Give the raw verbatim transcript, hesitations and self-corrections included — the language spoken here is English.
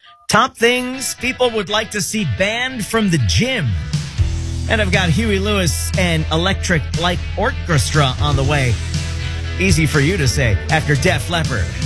Top things people would like to see banned from the gym. And I've got Huey Lewis and Electric Light Orchestra on the way. Easy for you to say after Def Leppard.